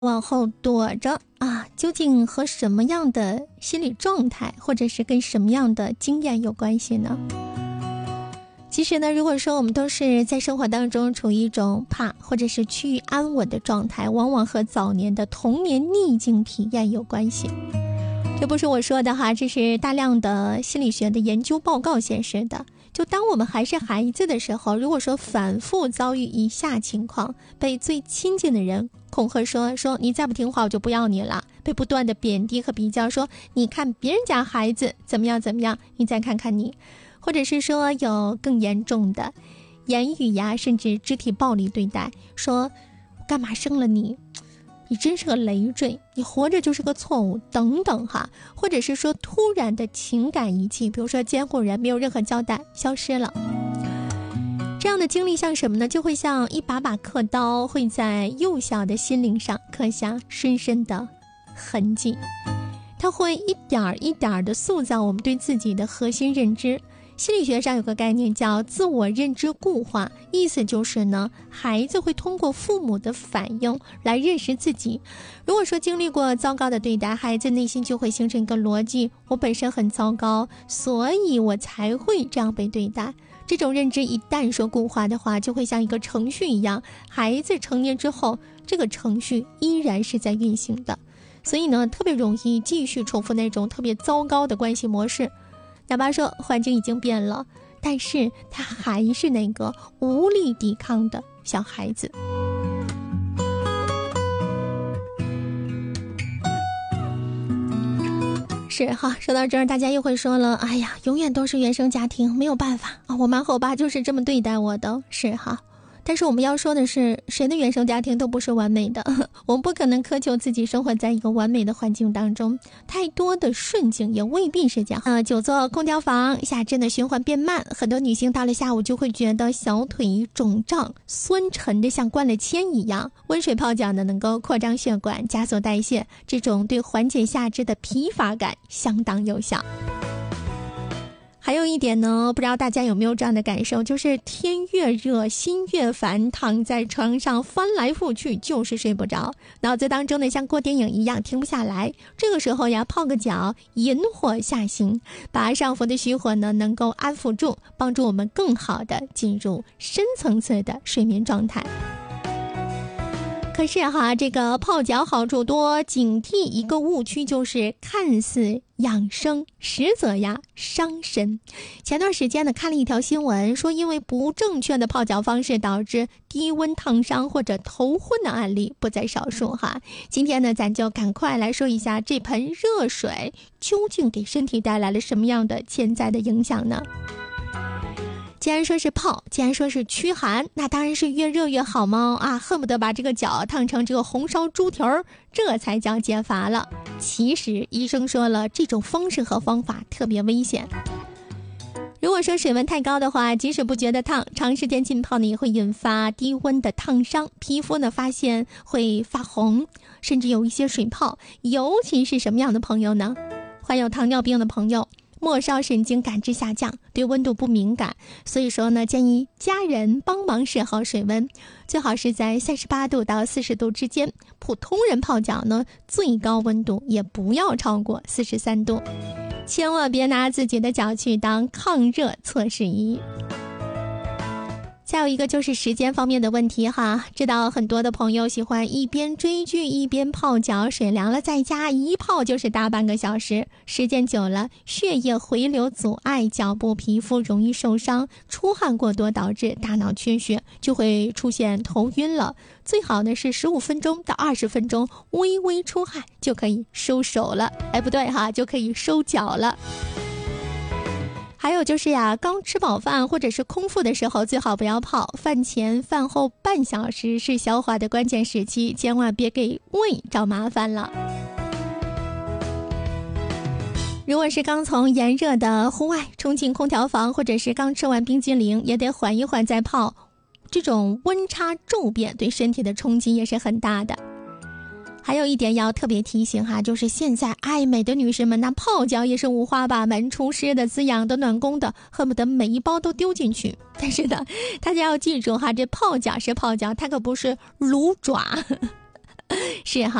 往后躲着啊，究竟和什么样的心理状态，或者是跟什么样的经验有关系呢？其实呢，如果说我们都是在生活当中处于一种怕或者是趋于安稳的状态，往往和早年的童年逆境体验有关系。这不是我说的哈，这是大量的心理学的研究报告显示的。就当我们还是孩子的时候，如果说反复遭遇以下情况，被最亲近的人恐吓说你再不听话我就不要你了，被不断的贬低和比较，说你看别人家孩子怎么样怎么样，你再看看你，或者是说有更严重的言语呀，甚至肢体暴力对待，说干嘛生了你，你真是个累赘，你活着就是个错误等等哈，或者是说突然的情感遗弃，比如说监护人没有任何交代消失了。这样的经历像什么呢？就会像一把把刻刀，会在幼小的心灵上刻下深深的痕迹，它会一点一点的塑造我们对自己的核心认知。心理学上有个概念叫自我认知固化，意思就是呢，孩子会通过父母的反应来认识自己。如果说经历过糟糕的对待，孩子内心就会形成一个逻辑，我本身很糟糕，所以我才会这样被对待。这种认知一旦说固化的话，就会像一个程序一样，孩子成年之后，这个程序依然是在运行的，所以呢，特别容易继续重复那种特别糟糕的关系模式。哪怕说环境已经变了，但是他还是那个无力抵抗的小孩子。是哈，说到这儿大家又会说了，哎呀，永远都是原生家庭，没有办法啊，我妈和我爸就是这么对待我的。是哈，但是我们要说的是，谁的原生家庭都不是完美的，我们不可能苛求自己生活在一个完美的环境当中，太多的顺境也未必是这样。久坐空调房，夏天的循环变慢，很多女性到了下午就会觉得小腿肿胀，酸沉的像灌了铅一样。温水泡脚呢，能够扩张血管，加速代谢，这种对缓解下肢的疲乏感相当有效。还有一点呢，不知道大家有没有这样的感受，就是天越热心越烦，躺在床上翻来覆去就是睡不着，脑子当中呢像过电影一样停不下来。这个时候呀，泡个脚引火下行，把上浮的虚火呢能够安抚住，帮助我们更好的进入深层次的睡眠状态。可是哈，这个泡脚好处多，警惕一个误区，就是看似养生，实则呀伤身。前段时间呢，看了一条新闻，说因为不正确的泡脚方式导致低温烫伤或者头昏的案例不在少数哈。今天呢，咱就赶快来说一下这盆热水究竟给身体带来了什么样的潜在的影响呢？既然说是泡，既然说是驱寒，那当然是越热越好吗？啊，恨不得把这个脚烫成这个红烧猪蹄儿，这才叫解乏了。其实医生说了，这种方式和方法特别危险。如果说水温太高的话，即使不觉得烫，长时间浸泡呢也会引发低温的烫伤，皮肤呢发现会发红，甚至有一些水泡。尤其是什么样的朋友呢？患有糖尿病的朋友，末梢神经感知下降，对温度不敏感，所以说呢，建议家人帮忙设好水温，最好是在38度到40度之间。普通人泡脚呢，最高温度也不要超过43度。千万别拿自己的脚去当抗热测试仪。再有一个就是时间方面的问题哈，知道很多的朋友喜欢一边追剧一边泡脚，水凉了在家一泡就是大半个小时，时间久了血液回流阻碍，脚部皮肤容易受伤，出汗过多导致大脑缺血，就会出现头晕了。最好的是15分钟到20分钟微微出汗就可以收手了，不对哈，就可以收脚了。还有就是呀，刚吃饱饭或者是空腹的时候最好不要泡，饭前饭后半小时是消化的关键时期，千万别给胃找麻烦了。如果是刚从炎热的户外冲进空调房，或者是刚吃完冰激凌，也得缓一缓再泡，这种温差骤变对身体的冲击也是很大的。还有一点要特别提醒哈，就是现在爱美的女士们，那泡脚也是五花八门，除湿的、滋养的、暖宫的，恨不得每一包都丢进去。但是呢，大家要记住哈，这泡脚是泡脚，它可不是卤爪。 是哈。